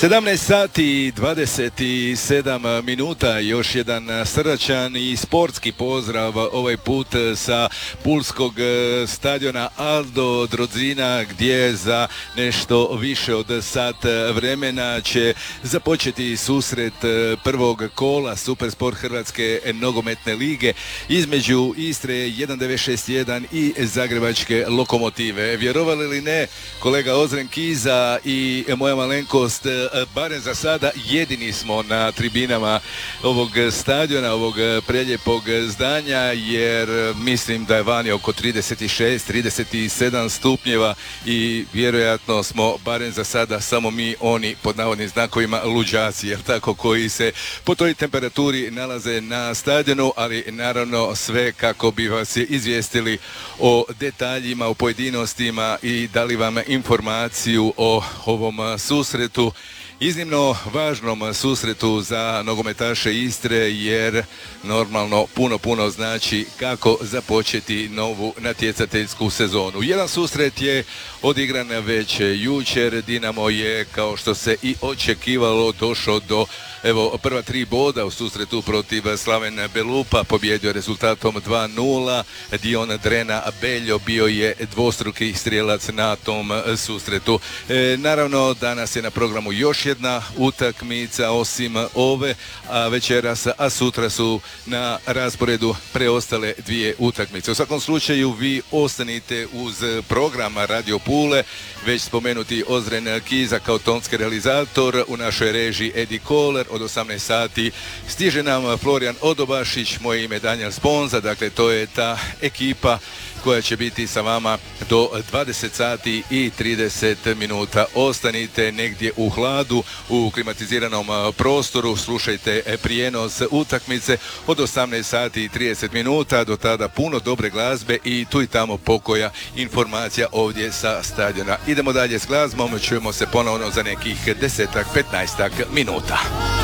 17 sati i 27 minuta, još jedan srdačan i sportski pozdrav ovaj put sa pulskog stadiona Aldo Drodzina, gdje za nešto više od sat vremena će započeti susret prvog kola Supersport Hrvatske nogometne lige između Istre 1961 i Zagrebačke Lokomotive. Vjerovali li ne, kolega Ozren Kiza i moja malenkost, barem za sada jedini smo na tribinama ovog stadiona, ovog preljepog zdanja, jer mislim da je vani oko 36-37 stupnjeva i vjerojatno smo barem za sada samo mi oni, pod navodnim znakovima, luđaci, jer tako, koji se po toj temperaturi nalaze na stadionu, ali naravno sve kako bi vas izvijestili o detaljima, o pojedinostima i dali vam informaciju o ovom susretu, iznimno važnom susretu za nogometaše Istre, jer normalno puno znači kako započeti novu natjecateljsku sezonu. Jedan susret je odigran već jučer. Dinamo je, kao što se i očekivalo, došao do prva 3 boda u susretu protiv Slaven Belupa, pobjedio rezultatom 2-0. Dion Drena Beljo bio je dvostruki strijelac na tom susretu. Naravno, danas je na programu još jedna utakmica osim ove, večeras, a sutra su na rasporedu preostale 2 utakmice. U svakom slučaju vi ostanite uz program Radio Pule, već spomenuti Ozren Kiza kao tonski realizator, u našoj režiji Edi Koler. Od 18 sati stiže nam Florijan Odobašić, moje ime Daniel Sponza, dakle to je ta ekipa koja će biti sa vama do 20 sati i 30 minuta. Ostanite negdje u hladu, u klimatiziranom prostoru, slušajte prijenos utakmice od 18 sati i 30 minuta, do tada puno dobre glazbe i tu i tamo pokoja informacija ovdje sa stadiona. Idemo dalje s glazbom, čujemo se ponovno za nekih 10-15 minuta.